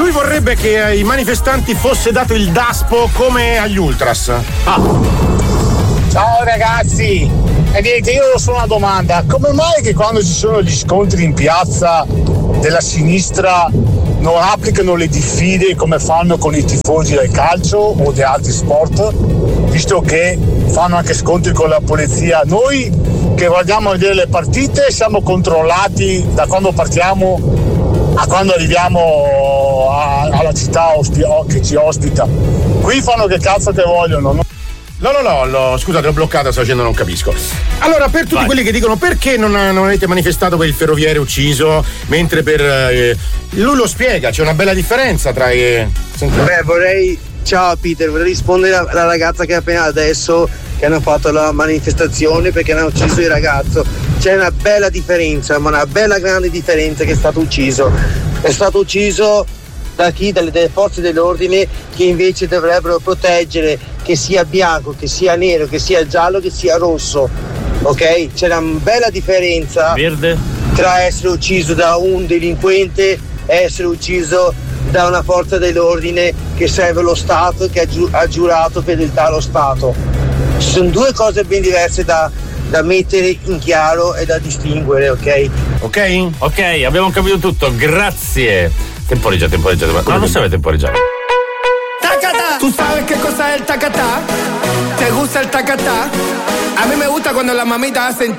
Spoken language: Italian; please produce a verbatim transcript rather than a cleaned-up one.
lui vorrebbe che ai manifestanti fosse dato il daspo come agli ultras. Ah. Ciao ragazzi, e niente, io ho solo una domanda: come mai che quando ci sono gli scontri in piazza della sinistra non applicano le diffide come fanno con i tifosi del calcio o di altri sport, visto che fanno anche scontri con la polizia? Noi che guardiamo a vedere le partite siamo controllati da quando partiamo a quando arriviamo a, alla città ospi- che ci ospita. Qui fanno che cazzo che vogliono, no? No, no, no, no, scusate, l'ho bloccata, sto facendo, non capisco. Allora, per tutti Vai. quelli che dicono perché non, non avete manifestato per il ferroviere ucciso, mentre per. Eh, lui lo spiega, c'è una bella differenza tra. Eh, Beh, vorrei. Ciao Peter, vorrei rispondere alla ragazza che appena adesso che hanno fatto la manifestazione perché hanno ucciso il ragazzo. C'è una bella differenza, ma una bella grande differenza, che è stato ucciso. È stato ucciso da chi? Dalle, dalle forze dell'ordine, che invece dovrebbero proteggere, che sia bianco, che sia nero, che sia giallo, che sia rosso. Ok? C'è una bella differenza Verde. tra essere ucciso da un delinquente e essere ucciso da una forza dell'ordine che serve lo Stato e che ha, giu- ha giurato fedeltà allo Stato. Ci sono due cose ben diverse da, da mettere in chiaro e da distinguere, ok? Ok? Ok, abbiamo capito tutto, grazie. Temporeggia, temporeggia, ma no, non serve temporeggiare. Tacata. ¿Tú sabes qué cosa es el tacatá? ¿Te gusta el tacatá? A mí me gusta cuando las mamitas hacen